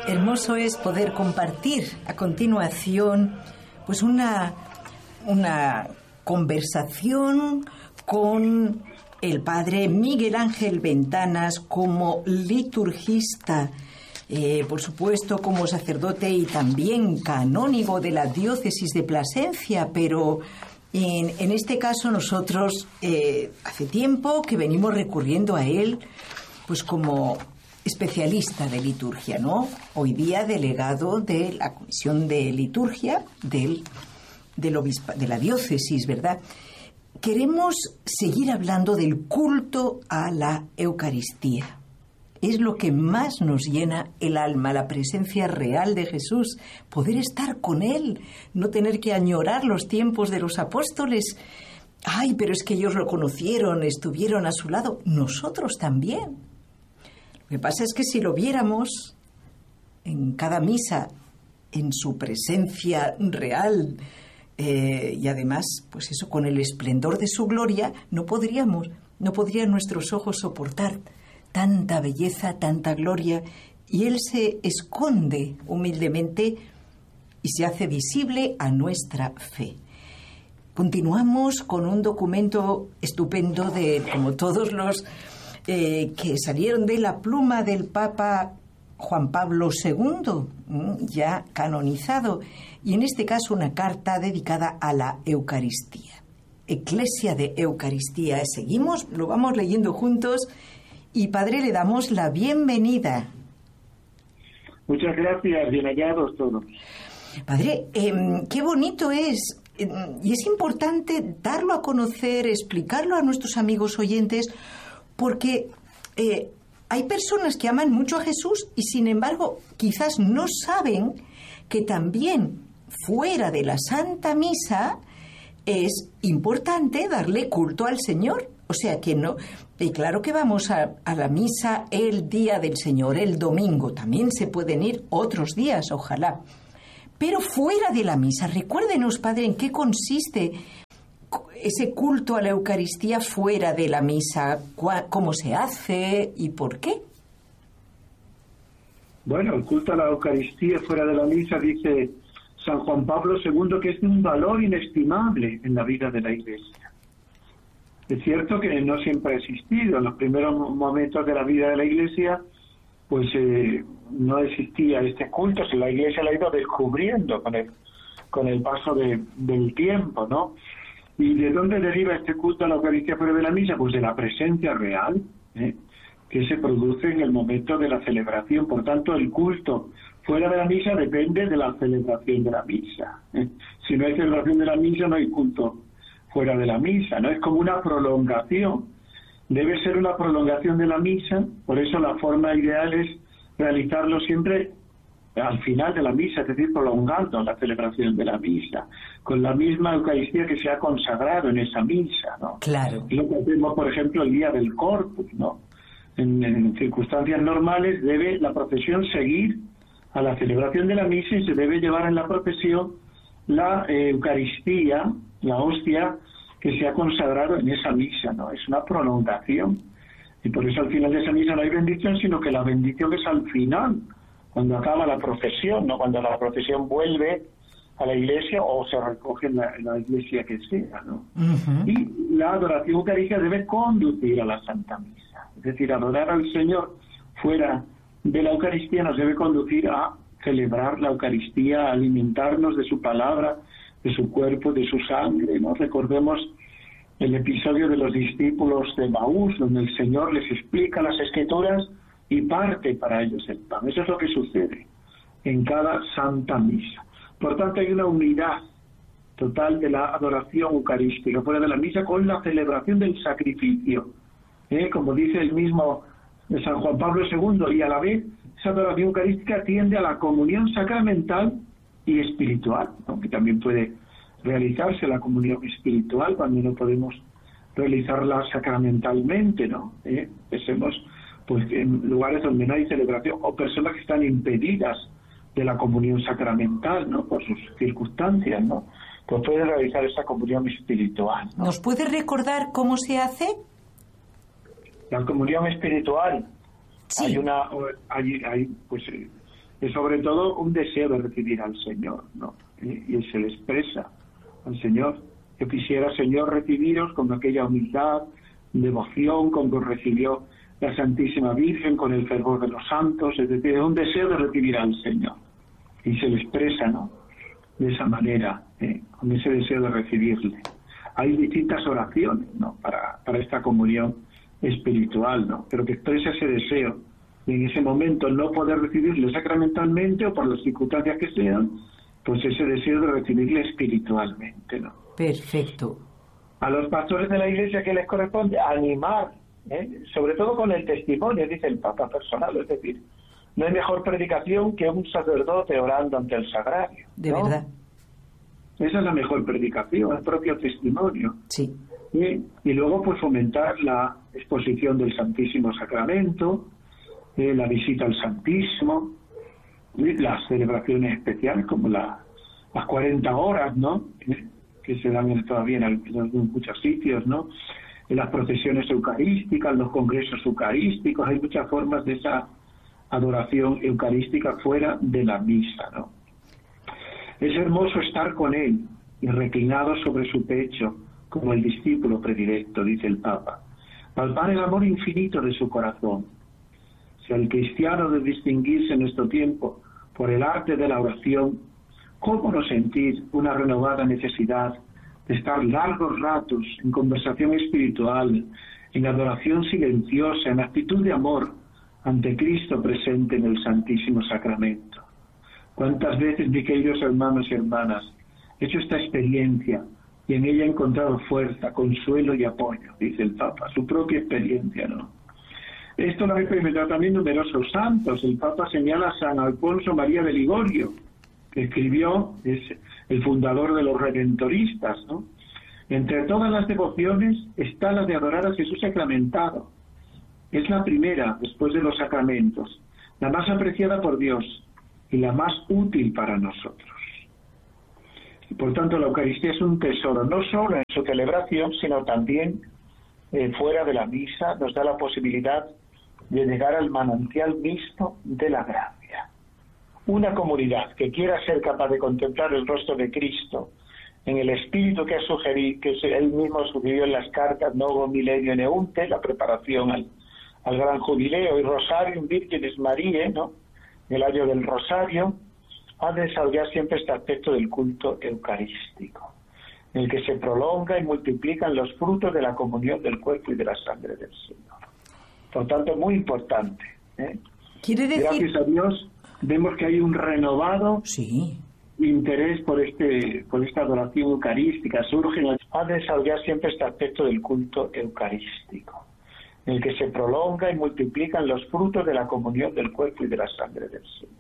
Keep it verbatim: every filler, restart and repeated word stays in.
hermoso es poder compartir a continuación pues una, una conversación con el padre Miguel Ángel Ventanas como liturgista, eh, por supuesto como sacerdote y también canónigo de la diócesis de Plasencia, pero en, en este caso nosotros eh, hace tiempo que venimos recurriendo a él pues como especialista de liturgia, ¿no? Hoy día delegado de la Comisión de Liturgia del, del obispa, de la diócesis, ¿verdad? Queremos seguir hablando del culto a la Eucaristía. Es lo que más nos llena el alma, la presencia real de Jesús, poder estar con Él, no tener que añorar los tiempos de los apóstoles. Ay, pero es que ellos lo conocieron, estuvieron a su lado. Nosotros también. Lo que pasa es que si lo viéramos en cada misa, en su presencia real, eh, y además, pues eso, con el esplendor de su gloria, no podríamos, no podrían nuestros ojos soportar tanta belleza, tanta gloria, y Él se esconde humildemente y se hace visible a nuestra fe. Continuamos con un documento estupendo de, como todos los Eh, que salieron de la pluma del Papa Juan Pablo segundo, ya canonizado, y en este caso una carta dedicada a la Eucaristía. Eclesia de Eucaristía. Seguimos, lo vamos leyendo juntos, y Padre, le damos la bienvenida. Muchas gracias, bien hallados todos. Padre, eh, qué bonito es, eh, y es importante darlo a conocer, explicarlo a nuestros amigos oyentes, porque eh, hay personas que aman mucho a Jesús y sin embargo quizás no saben que también fuera de la Santa Misa es importante darle culto al Señor. O sea que no, y claro que vamos a, a la misa el día del Señor, el domingo, también se pueden ir otros días, ojalá. Pero fuera de la misa, recuérdenos, Padre, en qué consiste ese culto a la Eucaristía fuera de la misa, cómo se hace y por qué. Bueno, el culto a la Eucaristía fuera de la misa, dice San Juan Pablo segundo, que es de un valor inestimable en la vida de la Iglesia. Es cierto que no siempre ha existido. En los primeros momentos de la vida de la Iglesia, pues eh, no existía este culto, si la Iglesia lo ha ido descubriendo con el, con el paso de, del tiempo, ¿no? ¿Y de dónde deriva este culto a la Eucaristía fuera de la misa? Pues de la presencia real, ¿eh? que se produce en el momento de la celebración. Por tanto, el culto fuera de la misa depende de la celebración de la misa, ¿eh? Si no hay celebración de la misa, no hay culto fuera de la misa, ¿no? Es como una prolongación. Debe ser una prolongación de la misa, por eso la forma ideal es realizarlo siempre al final de la misa, es decir, prolongando la celebración de la misa, con la misma Eucaristía que se ha consagrado en esa misa, ¿no? Claro. Lo que hacemos, por ejemplo, el día del Corpus, ¿no? En, en circunstancias normales debe la procesión seguir a la celebración de la misa y se debe llevar en la procesión la eh, Eucaristía, la hostia que se ha consagrado en esa misa, ¿no? Es una prolongación. Y por eso al final de esa misa no hay bendición, sino que la bendición es al final, cuando acaba la procesión, ¿no? Cuando la procesión vuelve a la iglesia o se recoge en la, en la iglesia que sea, ¿no? Uh-huh. Y la adoración eucarística debe conducir a la Santa Misa. Es decir, adorar al Señor fuera de la Eucaristía nos debe conducir a celebrar la Eucaristía, a alimentarnos de su palabra, de su cuerpo, de su sangre, ¿no? Recordemos el episodio de los discípulos de Maús, donde el Señor les explica las Escrituras y parte para ellos el pan. Eso es lo que sucede en cada Santa Misa. Por tanto, hay una unidad total de la adoración eucarística fuera de la misa con la celebración del sacrificio, ¿eh? Como dice el mismo San Juan Pablo segundo, y a la vez esa adoración eucarística tiende a la comunión sacramental y espiritual, aunque también puede realizarse la comunión espiritual cuando no podemos realizarla sacramentalmente, ¿no? ¿Eh? Pensemos pues en lugares donde no hay celebración o personas que están impedidas de la comunión sacramental, ¿no? Por sus circunstancias, ¿no? Pues pueden realizar esa comunión espiritual, ¿no? ¿Nos puede recordar cómo se hace? La comunión espiritual. Sí. Hay una, hay, hay pues es sobre todo un deseo de recibir al Señor, ¿no? Y, y se le expresa al Señor: yo quisiera, Señor, recibiros con aquella humildad, devoción con que recibió la Santísima Virgen, con el fervor de los santos, es decir, un deseo de recibir al Señor. Y se le expresa, ¿no?, de esa manera, ¿eh?, con ese deseo de recibirle. Hay distintas oraciones, ¿no?, para, para esta comunión espiritual, ¿no?, pero que expresa ese deseo de en ese momento no poder recibirle sacramentalmente o por las circunstancias que sean, pues ese deseo de recibirle espiritualmente, ¿no? Perfecto. A los pastores de la Iglesia, ¿qué les corresponde? Animar, ¿eh?, sobre todo con el testimonio, dice el Papa, personal, es decir, no hay mejor predicación que un sacerdote orando ante el sagrario, ¿no? De verdad. Esa es la mejor predicación, el propio testimonio. Sí. Y, y luego, pues, fomentar la exposición del Santísimo Sacramento, eh, la visita al Santísimo, y las celebraciones especiales como la, las cuarenta horas, ¿no?, eh, que se dan todavía en, en muchos sitios, ¿no?, en las procesiones eucarísticas, los congresos eucarísticos. Hay muchas formas de esa adoración eucarística fuera de la misa, ¿no? Es hermoso estar con él y reclinado sobre su pecho como el discípulo predilecto, dice el Papa, palpar el amor infinito de su corazón. Si al cristiano debe distinguirse en nuestro tiempo por el arte de la oración, ¿cómo no sentir una renovada necesidad de estar largos ratos en conversación espiritual, en adoración silenciosa, en actitud de amor ante Cristo presente en el Santísimo Sacramento? ¿Cuántas veces, mis queridos hermanos y hermanas, he hecho esta experiencia y en ella he encontrado fuerza, consuelo y apoyo? Dice el Papa, su propia experiencia, ¿no? Esto lo han experimentado también numerosos santos. El Papa señala a San Alfonso María de Ligorio, que escribió, es el fundador de los redentoristas, ¿no? Entre todas las devociones está la de adorar a Jesús sacramentado. Es la primera, después de los sacramentos, la más apreciada por Dios y la más útil para nosotros. Y por tanto, la Eucaristía es un tesoro, no solo en su celebración, sino también eh, fuera de la misa. Nos da la posibilidad de llegar al manantial mismo de la gracia. Una comunidad que quiera ser capaz de contemplar el rostro de Cristo en el espíritu que ha sugerido, que él mismo sugirió en las cartas Novo Milenio Neunte, la preparación al, al gran jubileo, y Rosarium Virgenes Mariae, ¿no?, el año del Rosario, ha de desarrollar siempre este aspecto del culto eucarístico, en el que se prolonga y multiplican los frutos de la comunión del cuerpo y de la sangre del Señor. Por tanto, muy importante, ¿eh? Quiere decir... Gracias a Dios vemos que hay un renovado sí. interés por este por esta adoración eucarística. Surge, ha de desarrollar siempre este aspecto del culto eucarístico, en el que se prolonga y multiplican los frutos de la comunión del cuerpo y de la sangre del Señor.